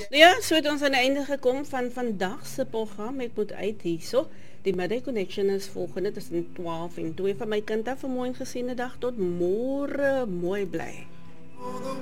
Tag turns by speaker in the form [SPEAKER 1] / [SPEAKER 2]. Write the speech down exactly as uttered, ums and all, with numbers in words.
[SPEAKER 1] Ja, so het ons aan die einde gekom van vandag se program. Ek moet uit hierso. Die Midday Connection is volgende tussen twaalf en twee van my kant af. 'n Mooi gesiene dag tot môre. Mooi bly.